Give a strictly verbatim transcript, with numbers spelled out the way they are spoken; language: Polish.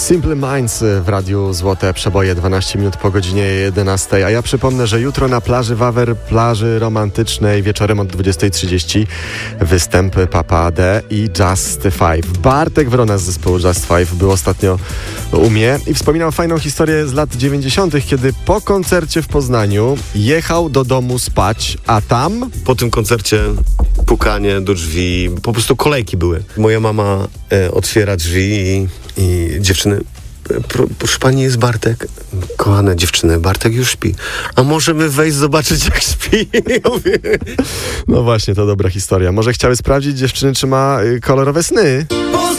Simple Minds w radiu Złote Przeboje, dwanaście minut po godzinie jedenastej. A ja przypomnę, że jutro na plaży Wawer, plaży romantycznej, wieczorem od dwudziestej trzydzieści występ Papa D i Just Five. Bartek Wrona z zespołu Just Five był ostatnio u mnie i wspominał fajną historię z lat dziewięćdziesiątych, kiedy po koncercie w Poznaniu jechał do domu spać, a tam... Po tym koncercie pukanie do drzwi, po prostu kolejki były. Moja mama e, otwiera drzwi i, i dziewczyny, pro, proszę pani, jest Bartek. Kochane dziewczyny, Bartek już śpi. A możemy wejść zobaczyć, jak śpi? No właśnie, to dobra historia. Może chciały sprawdzić dziewczyny, czy ma y, kolorowe sny?